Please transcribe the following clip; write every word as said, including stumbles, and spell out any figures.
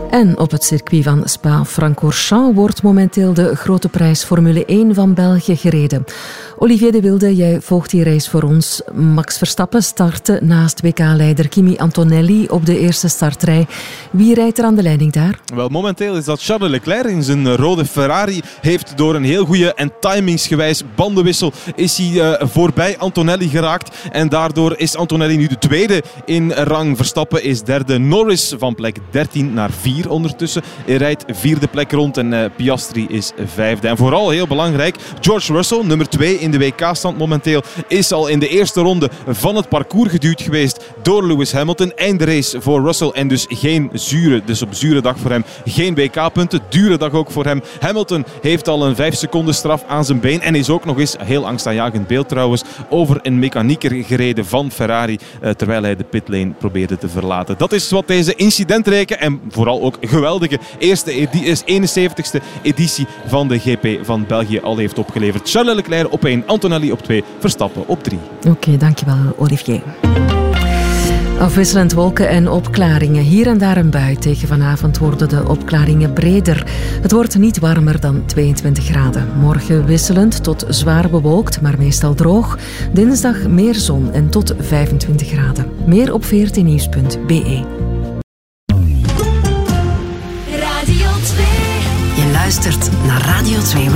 En op het circuit van Spa-Francorchamps wordt momenteel de grote prijs Formule één van België gereden. Olivier de Wilde, jij volgt die race voor ons. Max Verstappen startte naast W K-leider Kimi Antonelli op de eerste startrij. Wie rijdt er aan de leiding daar? Wel, momenteel is dat Charles Leclerc in zijn rode Ferrari. Heeft door een heel goede en timingsgewijs bandenwissel is hij uh, voorbij Antonelli geraakt. En daardoor is Antonelli nu de tweede in rang. Verstappen is derde. Norris van plek dertien naar vier ondertussen. Hij rijdt vierde plek rond en uh, Piastri is vijfde. En vooral heel belangrijk, George Russell, nummer twee in de W K-stand momenteel, is al in de eerste ronde van het parcours geduwd geweest door Lewis Hamilton. Eindrace voor Russell en dus geen zure, dus op zure dag voor hem, geen W K-punten. Dure dag ook voor hem. Hamilton heeft al een vijf seconden straf aan zijn been en is ook nog eens, heel angstaanjagend beeld trouwens, over een mechanieker gereden van Ferrari, uh, terwijl hij de pitlane probeerde te verlaten. Dat is wat deze incidentrijke en vooral ook geweldige eerste edi- eenenzeventigste editie van de G P van België al heeft opgeleverd. Charles Leclerc op één, Antonelli op twee, Verstappen op drie. Oké, okay, dankjewel Olivier. Afwisselend wolken en opklaringen. Hier en daar een bui. Tegen vanavond worden de opklaringen breder. Het wordt niet warmer dan tweeëntwintig graden. Morgen wisselend tot zwaar bewolkt, maar meestal droog. Dinsdag meer zon en tot vijfentwintig graden. Meer op veertien nieuws punt b e. Radio twee. Je luistert naar Radio twee.